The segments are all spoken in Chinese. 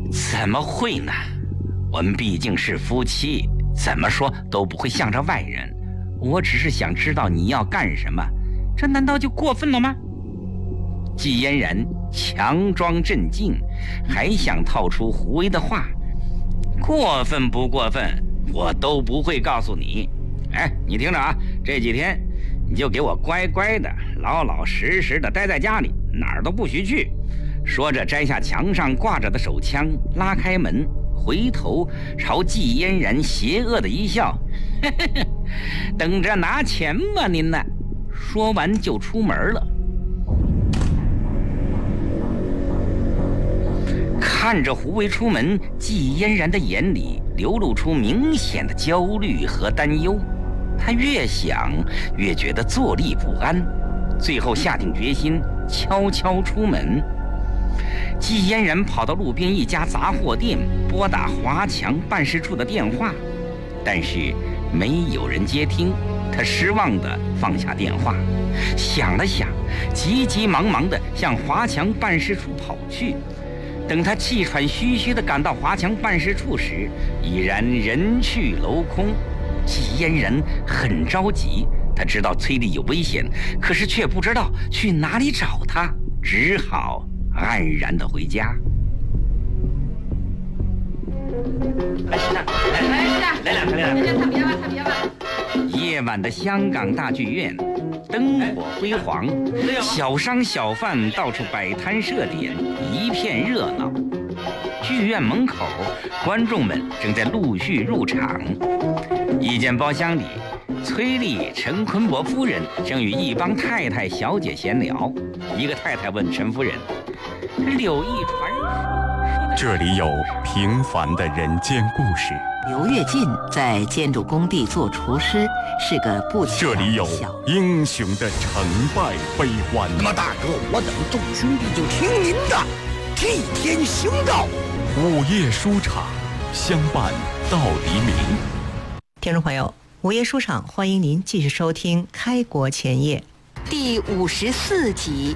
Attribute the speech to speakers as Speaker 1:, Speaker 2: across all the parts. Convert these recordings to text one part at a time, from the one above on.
Speaker 1: 怎么会呢？我们毕竟是夫妻，怎么说都不会向着外人。我只是想知道你要干什么，这难道就过分了吗？季嫣然强装镇静，还想套出胡威的话。过分不过分，我都不会告诉你。你听着啊，这几天你就给我乖乖的、老老实实的待在家里，哪儿都不许去。说着摘下墙上挂着的手枪，拉开门，回头朝季嫣然邪恶的一笑，等着拿钱吧您呢。说完就出门了。看着胡威出门，季嫣然的眼里流露出明显的焦虑和担忧。他越想越觉得坐立不安，最后下定决心悄悄出门。季嫣然跑到路边一家杂货店，拨打华强办事处的电话，但是没有人接听。他失望地放下电话，想了想，急急忙忙地向华强办事处跑去。等他气喘吁吁地赶到华强办事处时，已然人去楼空。季嫣然很着急，他知道崔丽有危险，可是却不知道去哪里找他，只好黯然地回家。来两个。夜晚的香港大剧院，灯火辉煌，小商小贩到处摆摊设点，一片热闹。剧院门口，观众们正在陆续入场。一间包厢里，崔丽、陈坤伯夫人正与一帮太太小姐闲聊。一个太太问陈夫人：“柳毅传说
Speaker 2: 这里有平凡的人间故事。
Speaker 3: 刘跃进在建筑工地做厨师，是个不起眼的小。
Speaker 2: 这里有英雄的成败悲欢。
Speaker 4: 那么大哥，我等众兄弟就听您的，替天行道。
Speaker 2: 午夜书场，相伴到黎明。
Speaker 5: 听众朋友，午夜书场欢迎您继续收听《开国前夜》
Speaker 3: 第54集。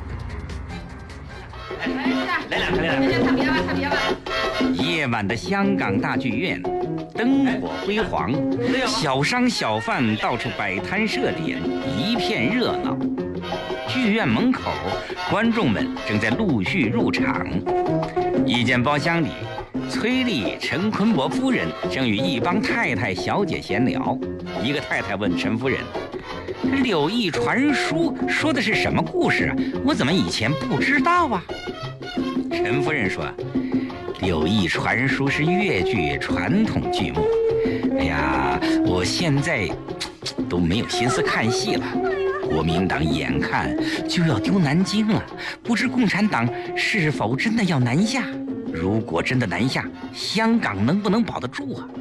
Speaker 1: 来两个。夜晚的香港大剧院，灯火辉煌，小商小贩到处摆摊设点，一片热闹。剧院门口，观众们正在陆续入场。一间包厢里，崔丽、陈坤伯夫人正与一帮太太小姐闲聊。一个太太问陈夫人：“柳毅传书说的是什么故事啊？我怎么以前不知道啊？”陈夫人说：“柳毅传书是粤剧传统剧目。哎呀，我现在都没有心思看戏了。国民党眼看就要丢南京了，不知共产党是否真的要南下？如果真的南下，香港能不能保得住啊？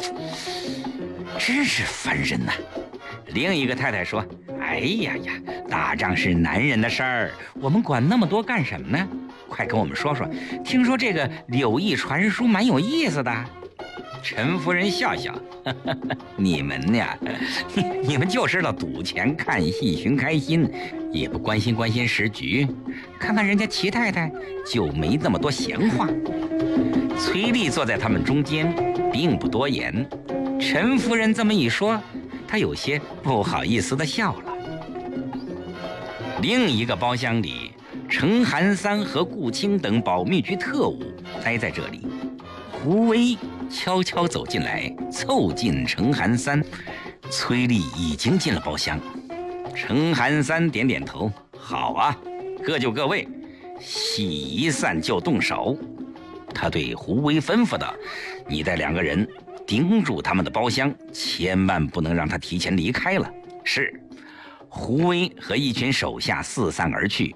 Speaker 1: 真是烦人呐！”另一个太太说：“哎呀，打仗是男人的事儿，我们管那么多干什么呢？快跟我们说说，听说这个柳毅传书蛮有意思的。”陈夫人笑笑：“你们呀，你们就知道赌钱看戏寻开心，也不关心时局。看看人家齐太太就没那么多闲话。”崔丽坐在他们中间，并不多言。陈夫人这么一说，她有些不好意思地笑了。另一个包厢里，程寒三和顾青等保密局特务待在这里。胡威悄悄走进来，凑近程寒三。崔丽已经进了包厢。程寒三点点头：“好啊，各就各位，戏一散就动手。”他对胡威吩咐道：“你带2个人盯住他们的包厢，千万不能让他提前离开了。”是。胡威和一群手下四散而去。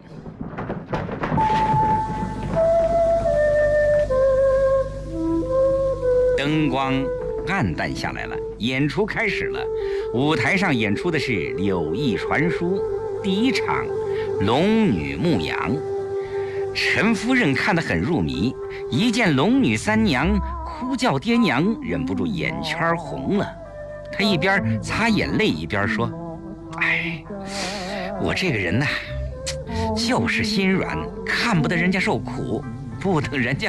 Speaker 1: 灯光暗淡下来了，演出开始了。舞台上演出的是《柳毅传书》第一场《龙女牧羊》。陈夫人看得很入迷，一见龙女三娘哭叫爹娘，忍不住眼圈红了。她一边擦眼泪一边说：“哎，我这个人呐，就是心软，看不得人家受苦，不等人家